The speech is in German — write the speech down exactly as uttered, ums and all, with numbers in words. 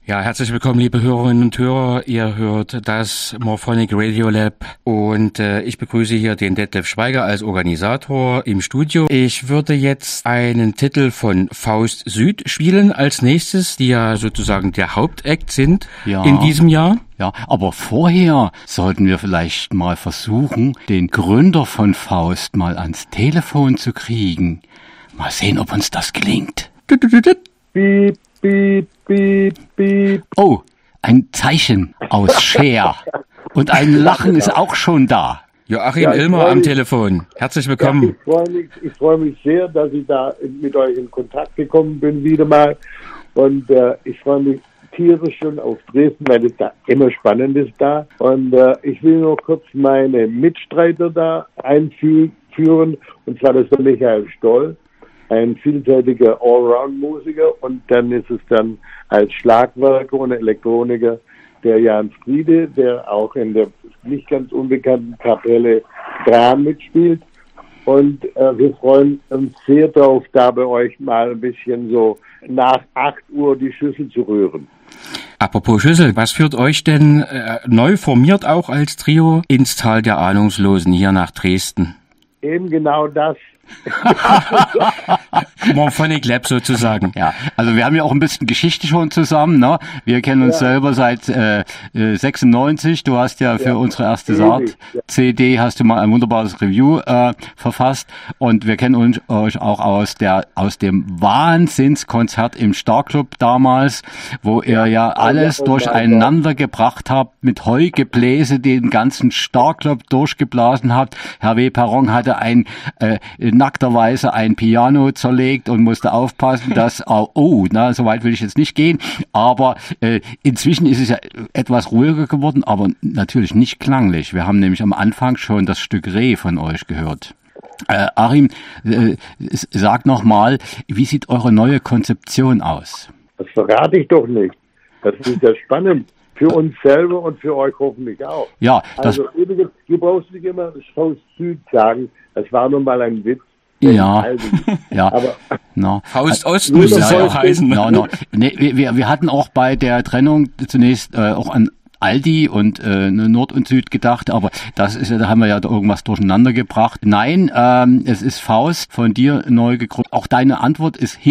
Ja, herzlich willkommen, liebe Hörerinnen und Hörer. Ihr hört das Morphonic Radio Lab und äh, ich begrüße hier den Detlef Schweiger als Organisator im Studio. Ich würde jetzt einen Titel von Faust Süd spielen als nächstes, die ja sozusagen der Hauptakt sind ja. in diesem Jahr. Ja, aber vorher sollten wir vielleicht mal versuchen, den Gründer von Faust mal ans Telefon zu kriegen. Mal sehen, ob uns das gelingt. Piep, piep, piep, piep. Oh, ein Zeichen aus Cher. Und ein Lachen ist auch schon da. Joachim Ja, Illmer am mich, Telefon. Herzlich ja, willkommen. ich freue mich, ich freue mich sehr, dass ich da mit euch in Kontakt gekommen bin wieder mal. Und äh, ich freue mich tierisch schon auf Dresden, weil es da immer spannend ist da. Und äh, ich will nur kurz meine Mitstreiter da einführen. Und zwar das ist der Michael Stoll, ein vielseitiger Allround-Musiker, und dann ist es dann als Schlagwerker und Elektroniker der Jan Friede, der auch in der nicht ganz unbekannten Kapelle Dran mitspielt. Und äh, wir freuen uns sehr darauf, da bei euch mal ein bisschen so nach acht Uhr die Schüssel zu rühren. Apropos Schüssel, was führt euch denn äh, neu formiert auch als Trio ins Tal der Ahnungslosen hier nach Dresden? Eben genau das. Morphonic Lab sozusagen. Ja, also wir haben ja auch ein bisschen Geschichte schon zusammen, ne? Wir kennen uns ja. selber seit äh, sechsundneunzig. Du hast ja für ja. unsere erste Saat-C D hast du mal ein wunderbares Review äh, verfasst, und wir kennen uns euch auch aus der aus dem Wahnsinnskonzert im Starclub damals, wo ihr ja alles durcheinander gebracht habt, mit Heugebläse den ganzen Starclub durchgeblasen habt. Herr W. Perron hatte ein äh, nackterweise ein Piano zerlegt und musste aufpassen, dass, oh, oh na, so weit will ich jetzt nicht gehen, aber äh, inzwischen ist es ja etwas ruhiger geworden, aber natürlich nicht klanglich. Wir haben nämlich am Anfang schon das Stück Reh von euch gehört. Äh, Achim, äh, sag noch mal, wie sieht eure neue Konzeption aus? Das verrate ich doch nicht. Das ist ja spannend. Für uns selber und für euch hoffentlich auch. Ja, das also übrigens, du brauchst nicht immer Faust Süd sagen. Das war nun mal ein Witz. Ja, ja. Aber no. Faust Ost müsste es ja auch heißen. No, no. Nee, wir, wir hatten auch bei der Trennung zunächst äh, auch an Aldi und äh, Nord und Süd gedacht, aber das ist ja, da haben wir ja irgendwas durcheinander gebracht. Nein, ähm, es ist Faust von dir neu gegründet. Auch deine Antwort ist